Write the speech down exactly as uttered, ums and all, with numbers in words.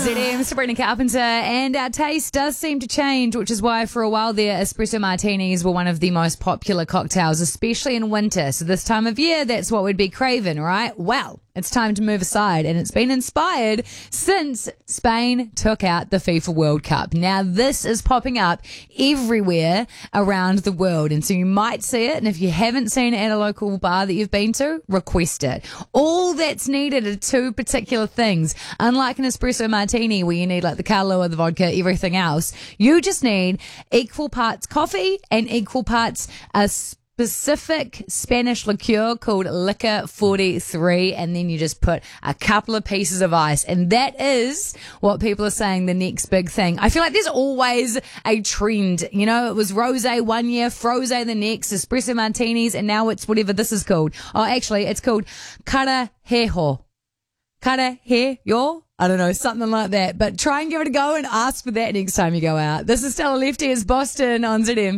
Z M, Sabrina Carpenter, and our taste does seem to change, which is why for a while there, espresso martinis were one of the most popular cocktails, especially in winter. So this time of year, that's what we'd be craving, right? Well, it's time to move aside, and it's been inspired since Spain took out the FIFA World Cup. Now, this is popping up everywhere around the world, and so you might see it, and if you haven't seen it at a local bar that you've been to, request it. All that's needed are two particular things. Unlike an espresso martini where you need like the Kahlua, the vodka, everything else, you just need equal parts coffee and equal parts a specific Spanish liqueur called Liquor forty-three, and then you just put a couple of pieces of ice, and that is what people are saying the next big thing. I feel like there's always a trend. You know, it was rosé one year, frosé the next, espresso martinis, and now it's whatever this is called. Oh, actually, it's called carajejo. Carajejo? I don't know, something like that. But try and give it a go and ask for that next time you go out. This is Stella Lefty. It's Boston on Z M.